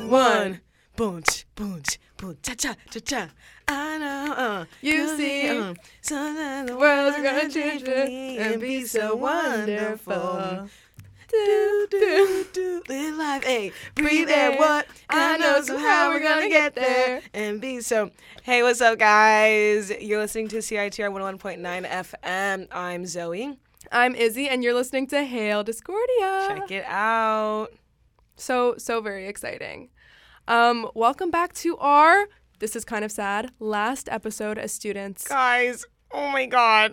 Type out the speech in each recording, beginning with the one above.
one. Boom, boom, boom, cha cha cha cha. I know, You see, sometimes the world's world's gonna gonna change change for me and be so wonderful. Do, do, do, live life, ayy, breathe air, what? I know somehow we're gonna get there and be so. Hey, what's up, guys? You're listening to CITR 101.9 FM. I'm Zoe. I'm Izzy, and you're listening to Hail Discordia. Check it out. So very exciting. Welcome back to our, this is kind of sad, last episode as students. Guys, oh my God.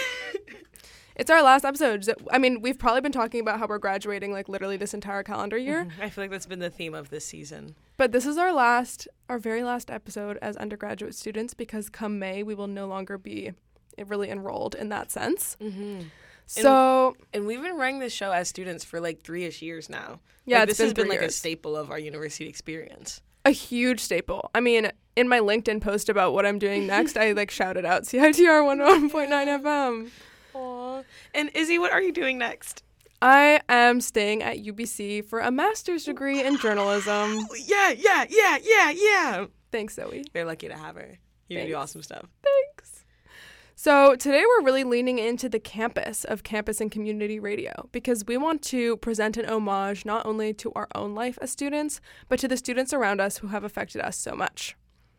It's our last episode. I mean, we've probably been talking about how we're graduating like literally this entire calendar year. I feel like that's been the theme of this season. But this is our very last episode as undergraduate students, because come May, we will no longer be really enrolled in that sense. Mm-hmm. And we've been running this show as students for like 3-ish years now. Yeah, like, it's this has been 3 like years. a staple of our university experience. A huge staple. I mean, in my LinkedIn post about what I'm doing next, I like shouted out CITR 101.9 FM. Aww. And Izzy, what are you doing next? I am staying at UBC for a master's degree in journalism. Yeah. Thanks, Zoe. We're lucky to have her. You're gonna do awesome stuff. Thanks. So today we're really leaning into the campus of campus and community radio, because we want to present an homage not only to our own life as students, but to the students around us who have affected us so much.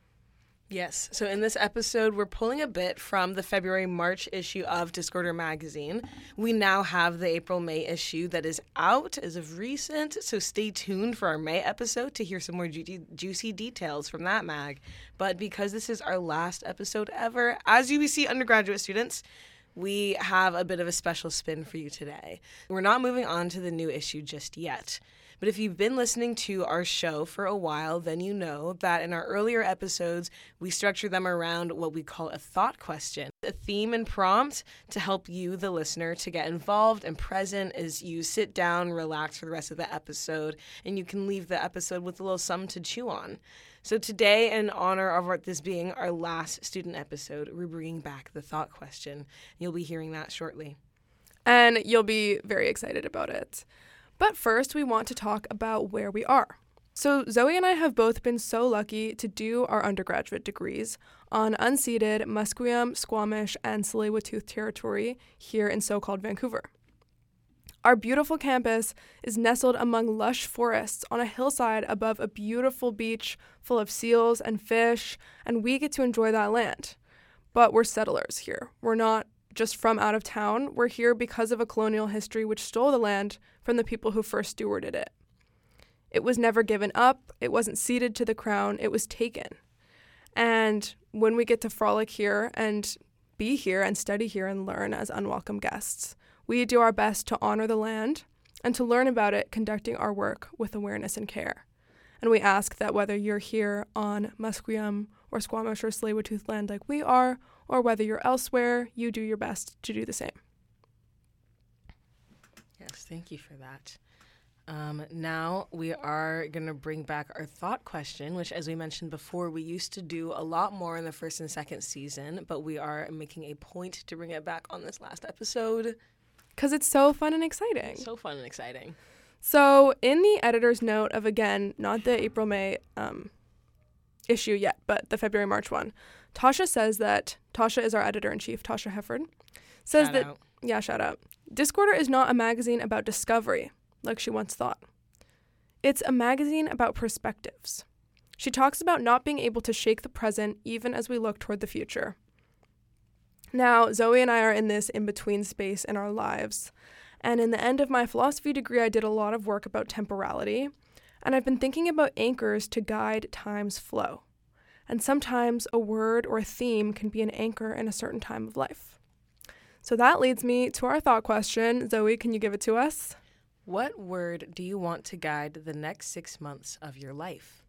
Yes. So in this episode, we're pulling a bit from the February-March issue of Discorder magazine. We now have the April-May issue that is out as of recent, so stay tuned for our May episode to hear some more juicy details from that mag. But because this is our last episode ever, as UBC undergraduate students, we have a bit of a special spin for you today. We're not moving on to the new issue just yet. But if you've been listening to our show for a while, then you know that in our earlier episodes, we structure them around what we call a thought question, a theme and prompt to help you, the listener, to get involved and present as you sit down, relax for the rest of the episode, and you can leave the episode with a little something to chew on. So today, in honor of this being our last student episode, we're bringing back the thought question. You'll be hearing that shortly. And you'll be very excited about it. But first, we want to talk about where we are. So Zoe and I have both been so lucky to do our undergraduate degrees on unceded Musqueam, Squamish, and Tsleil-Waututh territory here in so-called Vancouver. Our beautiful campus is nestled among lush forests on a hillside above a beautiful beach full of seals and fish, and we get to enjoy that land. But we're settlers here. We're not just from out of town. We're here because of a colonial history which stole the land from the people who first stewarded it. It was never given up. It wasn't ceded to the crown. It was taken. And when we get to frolic here and be here and study here and learn as unwelcome guests, we do our best to honor the land and to learn about it, conducting our work with awareness and care. And we ask that whether you're here on Musqueam or Squamish or Tsleil-Waututh land like we are, or whether you're elsewhere, you do your best to do the same. Yes, thank you for that. Now we are going to bring back our thought question, which, as we mentioned before, we used to do a lot more in the first and second season, but we are making a point to bring it back on this last episode. Because it's so fun and exciting. So fun and exciting. So in the editor's note of, again, not the April-May issue yet, but the February-March one, Tasha says that, Tasha is our editor-in-chief, Tasha Hefford, says that, yeah, shout out, Discorder is not a magazine about discovery, like she once thought. It's a magazine about perspectives. She talks about not being able to shake the present even as we look toward the future. Now, Zoe and I are in this in-between space in our lives, and in the end of my philosophy degree, I did a lot of work about temporality, and I've been thinking about anchors to guide time's flow. And sometimes a word or a theme can be an anchor in a certain time of life. So that leads me to our thought question. Zoe, can you give it to us? What word do you want to guide the next 6 months of your life?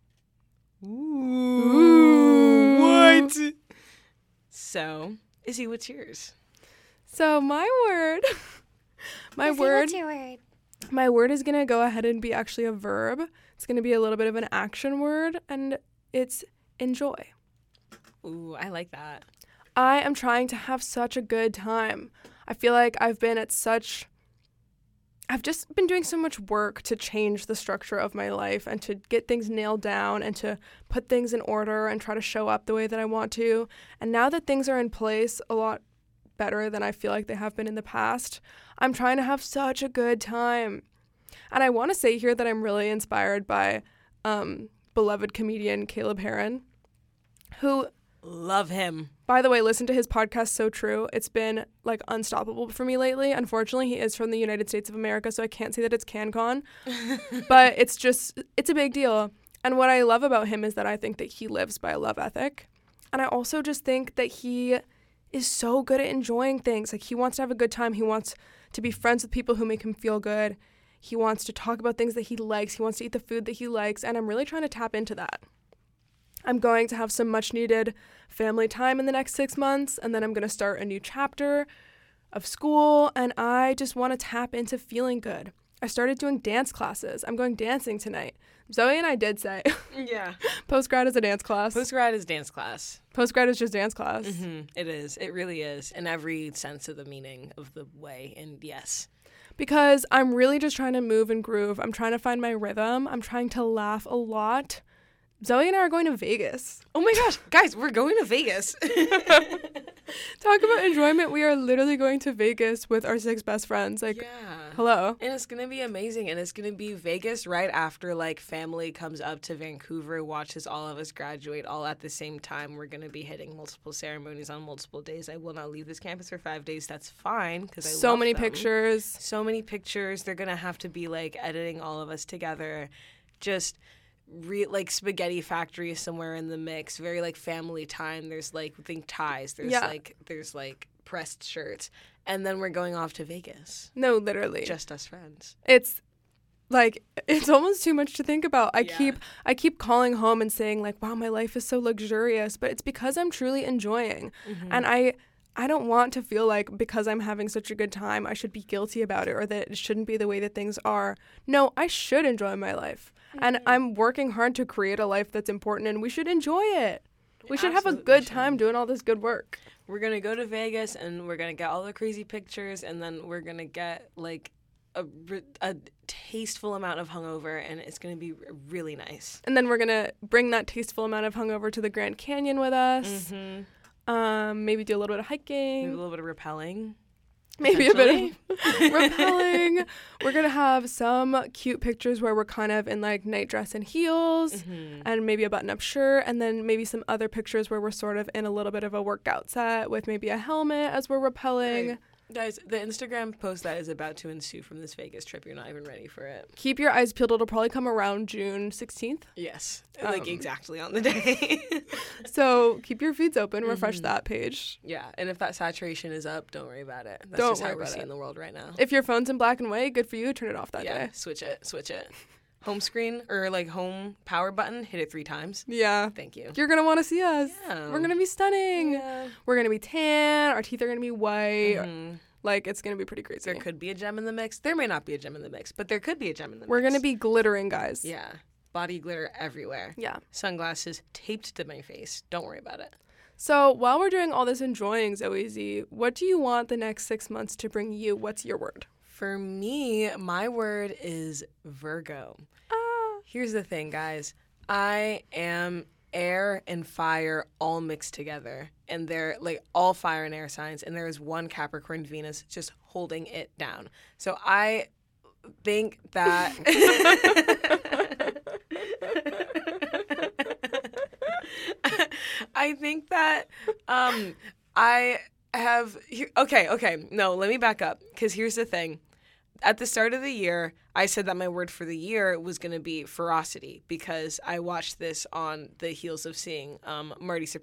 Ooh. What? So, Izzy, what's yours? So my word, Izzy, what's your word? My word is going to go ahead and be actually a verb. It's going to be a little bit of an action word, and it's enjoy. Ooh, I like that. I am trying to have such a good time. I feel like I've been at such I've just been doing so much work to change the structure of my life and to get things nailed down and to put things in order and try to show up the way that I want to. And now that things are in place a lot better than I feel like they have been in the past, I'm trying to have such a good time. And I want to say here that I'm really inspired by beloved comedian Caleb Heron, who... Love him. By the way, listen to his podcast, So True. It's been, like, unstoppable for me lately. Unfortunately, he is from the United States of America, so I can't say that it's CanCon. But it's a big deal. And what I love about him is that I think that he lives by a love ethic. And I also just think that he is so good at enjoying things. Like, he wants to have a good time. He wants to be friends with people who make him feel good. He wants to talk about things that he likes. He wants to eat the food that he likes. And I'm really trying to tap into that. I'm going to have some much needed family time in the next 6 months, and then I'm going to start a new chapter of school, and I just want to tap into feeling good. I started doing dance classes. I'm going dancing tonight. Zoe and I did say. Yeah. Post-grad is a dance class. Post-grad is dance class. Post-grad is just dance class. Mm-hmm. It is. It really is. In every sense of the meaning of the way. And yes. Because I'm really just trying to move and groove. I'm trying to find my rhythm. I'm trying to laugh a lot. Zoe and I are going to Vegas. Oh my gosh, guys, we're going to Vegas. Talk about enjoyment. We are literally going to Vegas with our 6 best friends. Like, yeah. Hello. And it's going to be amazing. And it's going to be Vegas right after, like, family comes up to Vancouver, watches all of us graduate all at the same time. We're going to be hitting multiple ceremonies on multiple days. I will not leave this campus for 5 days. That's fine because I love so many them. pictures. So many pictures. They're going to have to be, like, editing all of us together. Just... like spaghetti factory somewhere in the mix, very like family time. There's like think ties. There's like pressed shirts, and then we're going off to Vegas. No, literally, just us friends. It's like it's almost too much to think about. I keep calling home and saying like, wow, my life is so luxurious, but it's because I'm truly enjoying, and I don't want to feel like because I'm having such a good time, I should be guilty about it or that it shouldn't be the way that things are. No, I should enjoy my life. And I'm working hard to create a life that's important, and we should enjoy it. We should have a good time doing all this good work. We're going to go to Vegas, and we're going to get all the crazy pictures, and then we're going to get, like, a tasteful amount of hungover, and it's going to be really nice. And then we're going to bring that tasteful amount of hungover to the Grand Canyon with us. Maybe do a little bit of hiking. Maybe a little bit of rappelling. Maybe a bit of rappelling. We're going to have some cute pictures where we're kind of in like night dress and heels and maybe a button-up shirt, and then maybe some other pictures where we're sort of in a little bit of a workout set with maybe a helmet as we're rappelling. Right. Guys, the Instagram post that is about to ensue from this Vegas trip, you're not even ready for it. Keep your eyes peeled. It'll probably come around June 16th. Yes, like exactly on the day. So keep your feeds open. Refresh that page. Yeah, and if that saturation is up, don't worry about it. That's don't just worry how we're about seeing it. The world right now. If your phone's in black and white, good for you. Turn it off that day. Switch it. Home screen or like home power button, hit it 3 times. Yeah. Thank you. You're going to want to see us. Yeah. We're going to be stunning. Yeah. We're going to be tan. Our teeth are going to be white. Like, it's going to be pretty crazy. There could be a gem in the mix. There may not be a gem in the mix, but there could be a gem in the mix. We're going to be glittering, guys. Yeah. Body glitter everywhere. Yeah. Sunglasses taped to my face. Don't worry about it. So while we're doing all this enjoying, Zoe Z, what do you want the next 6 months to bring you? What's your word? For me, my word is Virgo. Here's the thing, guys. I am air and fire all mixed together, and they're like all fire and air signs, and there is one Capricorn Venus just holding it down. So I think that I have no, let me back up, because here's the thing. At the start of the year, I said that my word for the year was going to be ferocity, because I watched this on the heels of seeing Marty